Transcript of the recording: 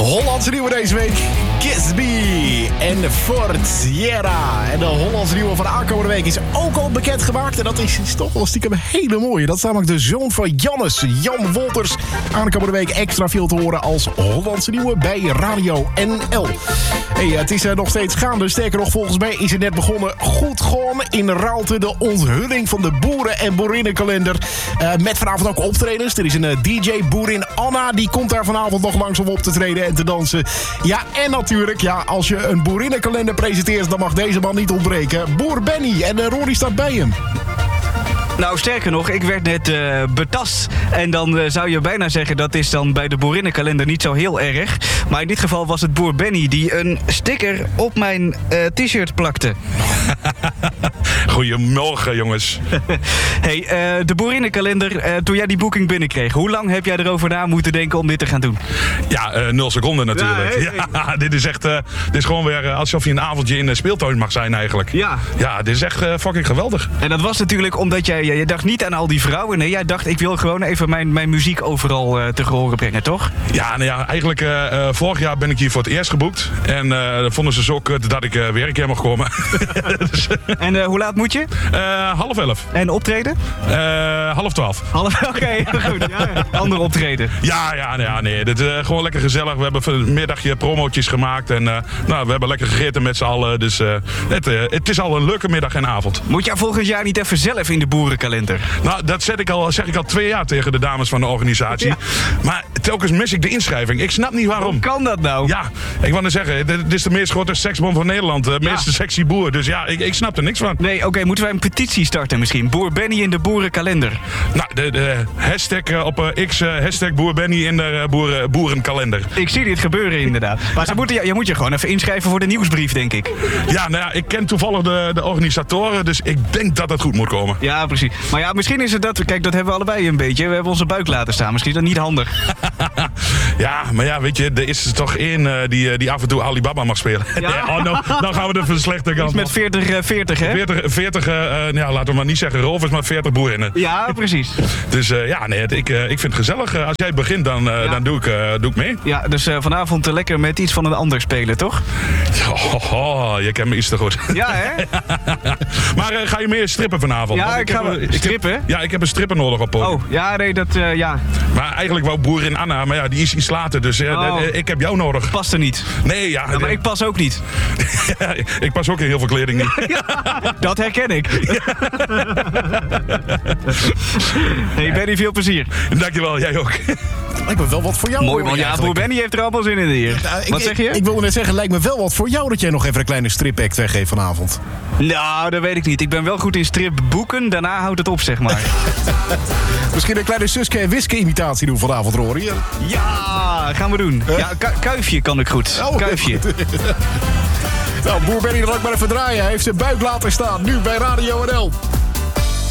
Hollandse nieuwe deze week. Kiss Me en Fortiera. En de Hollandse nieuwe van de aankomende week is ook al bekendgemaakt. En dat is toch wel stiekem een hele mooie. Dat is namelijk de zoon van Jannes, Jan Wolters. Aankomende week extra veel te horen als Hollandse nieuwe bij Radio NL. Hey, het is nog steeds gaande. Sterker nog, volgens mij is het net begonnen. Goed gewoon in Raalte de onthulling van de boeren- en boerinnenkalender. Met vanavond ook optredens. Er is een DJ, boerin Anna. Die komt daar vanavond nog langs om op te treden en te dansen. Ja, en natuurlijk, ja, als je een boerinnenkalender presenteert, dan mag deze man niet ontbreken. Boer Benny. En Rory staat bij hem. Nou, sterker nog, ik werd net betast. En dan zou je bijna zeggen, dat is dan bij de boerinnenkalender niet zo heel erg. Maar in dit geval was het boer Benny die een sticker op mijn t-shirt plakte. Goedemorgen, jongens. Hey, de boerinnenkalender, toen jij die boeking binnenkreeg, hoe lang heb jij erover na moeten denken om dit te gaan doen? Ja, 0 seconden natuurlijk. Ja, dit is echt, dit is gewoon weer alsof je een avondje in de speeltuin mag zijn eigenlijk. Ja. Ja, dit is echt fucking geweldig. En dat was natuurlijk omdat je dacht niet aan al die vrouwen. Nee, jij dacht, ik wil gewoon even mijn muziek overal te horen brengen, toch? Ja, nou ja, eigenlijk vorig jaar ben ik hier voor het eerst geboekt. En vonden ze zo kut dat ik weer een keer mag komen. Dus, en hoe laat moet je? 10:30. En optreden? 11:30. Oké, goed. Ja, ander optreden. Ja, nee. Dit is gewoon lekker gezellig. We hebben een middagje promootjes gemaakt. En we hebben lekker gegeten met z'n allen. Dus het is al een leuke middag en avond. Moet jij volgend jaar niet even zelf in de boerenkalender? Nou, dat zeg ik al 2 jaar tegen de dames van de organisatie. Ja. Maar telkens mis ik de inschrijving. Ik snap niet waarom. Hoe kan dat nou? Ja, ik wou net zeggen, dit is de meest grote seksbom van Nederland. De meest sexy boer. Dus ja, ik snap er niks van. Nee, oké, moeten wij een petitie starten misschien? Boer Benny in de boerenkalender. Nou, de hashtag op X, hashtag Boer Benny in de boerenkalender. Ik zie dit gebeuren inderdaad. Maar je moet je gewoon even inschrijven voor de nieuwsbrief, denk ik. Ja, nou ja, ik ken toevallig de organisatoren, dus ik denk dat het goed moet komen. Ja, precies. Maar ja, misschien is het dat... Kijk, dat hebben we allebei een beetje. We hebben onze buik laten staan. Misschien is dat niet handig. Ja, maar ja, weet je, er is toch één die af en toe Alibaba mag spelen. Ja? Dan gaan we de slechte kant. Met 40, hè? 40 laten we maar niet zeggen rovers, maar 40 boerinnen. Ja, precies. Dus ik vind het gezellig. Als jij begint, dan doe ik mee. Ja, dus vanavond lekker met iets van een ander spelen, toch? Je kent me iets te goed. Ja, hè? Maar ga je meer strippen vanavond? Ja, strippen? Ja, ik heb een stripper nodig op podium. Oh, ja, nee, dat, ja. Maar eigenlijk wou boerin Anna, maar ja, die is iets later, dus ik heb jou nodig. Past er niet. Nee, ja. Maar ik pas ook niet. Ik pas ook in heel veel kleding niet. Dat herken ik. Hey Benny, veel plezier. Dankjewel, jij ook. Lijkt me wel wat voor jou. Mooi man, ja, broer Benny heeft er allemaal zin in hier. Wat zeg je? Ik wilde net zeggen, lijkt me wel wat voor jou dat jij nog even een kleine stripact weggeeft vanavond. Nou, dat weet ik niet. Ik ben wel goed in stripboeken, daarna houdt het op, zeg maar. Misschien een kleine Suske en Wiske imitatie doen vanavond, Rory. Ja, gaan we doen. Ja, Kuifje kan ik goed. Kuifje. Nou, boer Benny, dat laat ik maar even draaien. Hij heeft zijn buik laten staan, nu bij Radio NL.